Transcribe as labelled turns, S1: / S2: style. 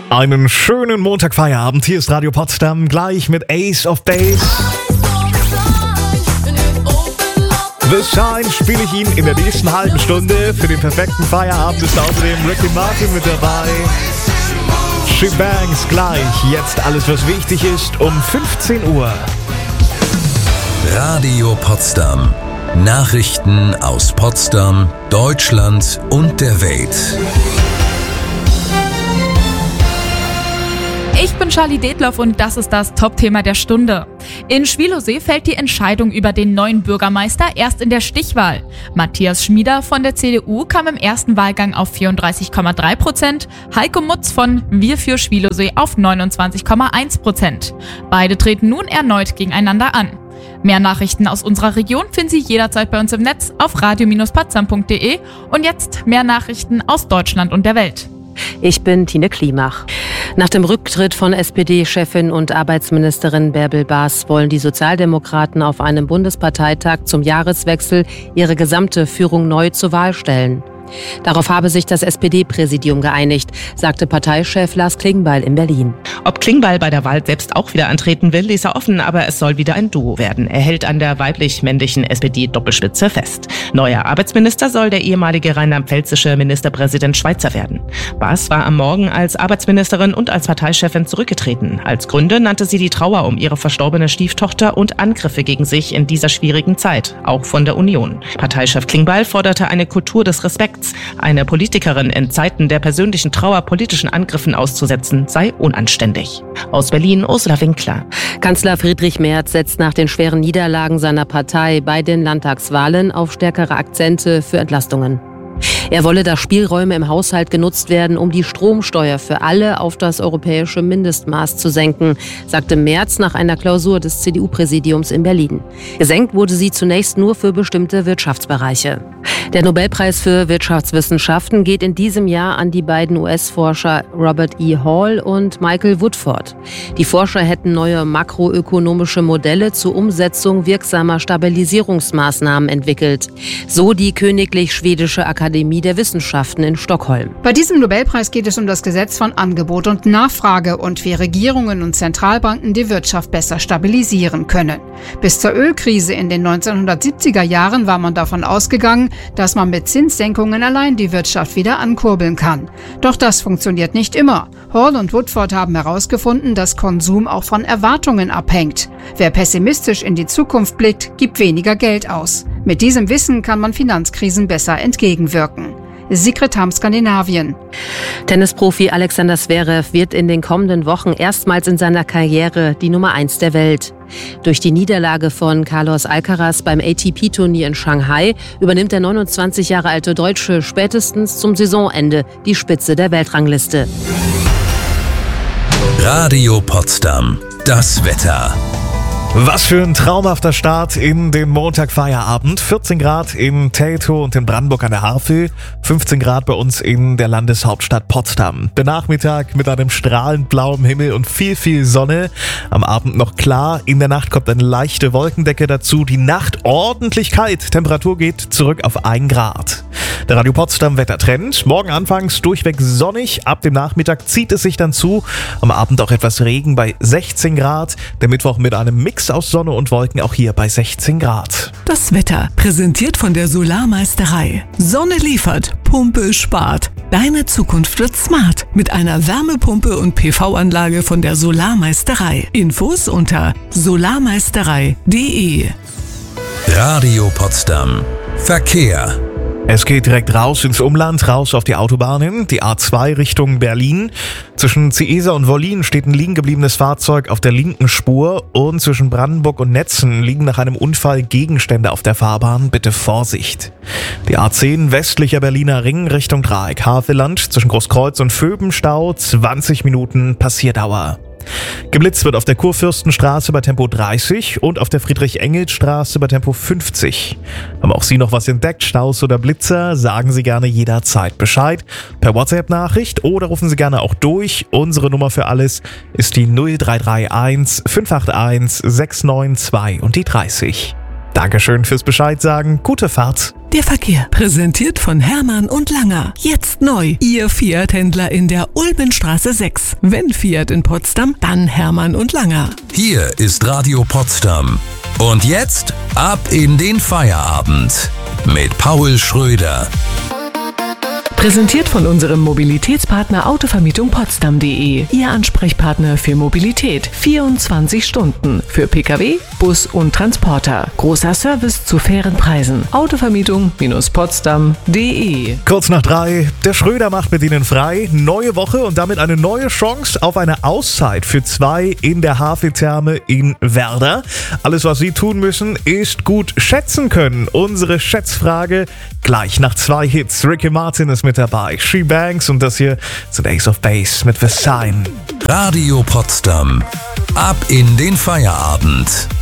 S1: Einen schönen Montagfeierabend. Hier ist Radio Potsdam, gleich mit Ace of Base. The Shine spiele ich Ihnen in der nächsten halben Stunde. Für den perfekten Feierabend ist außerdem Ricky Martin mit dabei. She Bangs gleich. Jetzt alles, was wichtig ist, um 15 Uhr.
S2: Radio Potsdam. Nachrichten aus Potsdam, Deutschland und der Welt.
S3: Ich bin Charlie Detloff und das ist das Top-Thema der Stunde. In Schwielowsee fällt die Entscheidung über den neuen Bürgermeister erst in der Stichwahl. Matthias Schmieder von der CDU kam im ersten Wahlgang auf 34,3%, Heiko Mutz von Wir für Schwielowsee auf 29,1%. Beide treten nun erneut gegeneinander an. Mehr Nachrichten aus unserer Region finden Sie jederzeit bei uns im Netz auf radio-potsdam.de und jetzt mehr Nachrichten aus Deutschland und der Welt.
S4: Ich bin Tine Klimach. Nach dem Rücktritt von SPD-Chefin und Arbeitsministerin Bärbel Baas wollen die Sozialdemokraten auf einem Bundesparteitag zum Jahreswechsel ihre gesamte Führung neu zur Wahl stellen. Darauf habe sich das SPD-Präsidium geeinigt, sagte Parteichef Lars Klingbeil in Berlin.
S5: Ob Klingbeil bei der Wahl selbst auch wieder antreten will, ließ er offen, aber es soll wieder ein Duo werden. Er hält an der weiblich-männlichen SPD-Doppelspitze fest. Neuer Arbeitsminister soll der ehemalige rheinland-pfälzische Ministerpräsident Schweizer werden. Baas war am Morgen als Arbeitsministerin und als Parteichefin zurückgetreten. Als Gründe nannte sie die Trauer um ihre verstorbene Stieftochter und Angriffe gegen sich in dieser schwierigen Zeit, auch von der Union. Parteichef Klingbeil forderte eine Kultur des Respekts. Eine Politikerin in Zeiten der persönlichen Trauer politischen Angriffen auszusetzen, sei unanständig. Aus Berlin Ursula Winkler.
S4: Kanzler Friedrich Merz setzt nach den schweren Niederlagen seiner Partei bei den Landtagswahlen auf stärkere Akzente für Entlastungen. Er wolle, dass Spielräume im Haushalt genutzt werden, um die Stromsteuer für alle auf das europäische Mindestmaß zu senken, sagte Merz nach einer Klausur des CDU-Präsidiums in Berlin. Gesenkt wurde sie zunächst nur für bestimmte Wirtschaftsbereiche. Der Nobelpreis für Wirtschaftswissenschaften geht in diesem Jahr an die beiden US-Forscher Robert E. Hall und Michael Woodford. Die Forscher hätten neue makroökonomische Modelle zur Umsetzung wirksamer Stabilisierungsmaßnahmen entwickelt. So die Königlich Schwedische Akademie der Wissenschaften in Stockholm.
S6: Bei diesem Nobelpreis geht es um das Gesetz von Angebot und Nachfrage und wie Regierungen und Zentralbanken die Wirtschaft besser stabilisieren können. Bis zur Ölkrise in den 1970er Jahren war man davon ausgegangen, dass man mit Zinssenkungen allein die Wirtschaft wieder ankurbeln kann. Doch das funktioniert nicht immer. Hall und Woodford haben herausgefunden, dass Konsum auch von Erwartungen abhängt. Wer pessimistisch in die Zukunft blickt, gibt weniger Geld aus. Mit diesem Wissen kann man Finanzkrisen besser entgegenwirken. Sigrid Hamm, Skandinavien.
S4: Tennisprofi Alexander Zverev wird in den kommenden Wochen erstmals in seiner Karriere die Nummer 1 der Welt. Durch die Niederlage von Carlos Alcaraz beim ATP-Turnier in Shanghai übernimmt der 29 Jahre alte Deutsche spätestens zum Saisonende die Spitze der Weltrangliste.
S2: Radio Potsdam. Das Wetter.
S1: Was für ein traumhafter Start in den Montagfeierabend. 14 Grad in Teltow und in Brandenburg an der Havel, 15 Grad bei uns in der Landeshauptstadt Potsdam. Der Nachmittag mit einem strahlend blauen Himmel und viel Sonne. Am Abend noch klar, in der Nacht kommt eine leichte Wolkendecke dazu. Die Nacht ordentlich kalt, Temperatur geht zurück auf 1 Grad. Der Radio Potsdam Wettertrend. Morgen anfangs durchweg sonnig, ab dem Nachmittag zieht es sich dann zu. Am Abend auch etwas Regen bei 16 Grad. Der Mittwoch mit einem Mix aus Sonne und Wolken, auch hier bei 16 Grad.
S7: Das Wetter präsentiert von der Solarmeisterei. Sonne liefert, Pumpe spart. Deine Zukunft wird smart mit einer Wärmepumpe und PV-Anlage von der Solarmeisterei. Infos unter solarmeisterei.de.
S2: Radio Potsdam. Verkehr.
S1: Es geht direkt raus ins Umland, raus auf die Autobahnen. Die A2 Richtung Berlin. Zwischen Ciesa und Wollin steht ein liegen gebliebenes Fahrzeug auf der linken Spur. Und zwischen Brandenburg und Netzen liegen nach einem Unfall Gegenstände auf der Fahrbahn. Bitte Vorsicht. Die A10 westlicher Berliner Ring Richtung Dreieck Havelland. Zwischen Großkreuz und Vöbenstau 20 Minuten Passierdauer. Geblitzt wird auf der Kurfürstenstraße bei Tempo 30 und auf der Friedrich-Engels-Straße bei Tempo 50. Haben auch Sie noch was entdeckt, Staus oder Blitzer? Sagen Sie gerne jederzeit Bescheid. Per WhatsApp-Nachricht oder rufen Sie gerne auch durch. Unsere Nummer für alles ist die 0331 581 692 und die 30. Dankeschön fürs Bescheid sagen. Gute Fahrt.
S7: Der Verkehr, präsentiert von Hermann und Langer. Jetzt neu, Ihr Fiat-Händler in der Ulmenstraße 6. Wenn Fiat in Potsdam, dann Hermann und Langer.
S2: Hier ist Radio Potsdam. Und jetzt ab in den Feierabend mit Paul Schröder.
S7: Präsentiert von unserem Mobilitätspartner Autovermietung Potsdam.de. Ihr Ansprechpartner für Mobilität. 24 Stunden. Für Pkw, Bus und Transporter. Großer Service zu fairen Preisen. Autovermietung-potsdam.de.
S1: Kurz nach 3. Der Schröder macht mit Ihnen frei. Neue Woche und damit eine neue Chance auf eine Auszeit für 2 in der HFE-Therme in Werder. Alles, was Sie tun müssen, ist gut schätzen können. Unsere Schätzfrage gleich nach 2 Hits. Ricky Martin ist mit dabei. She Banks und das hier sind Ace of Base mit The Sign.
S2: Radio Potsdam. Ab in den Feierabend.